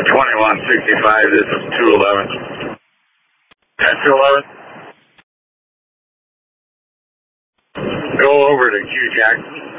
2165, this is 211. 211. Go over to Q Jackson.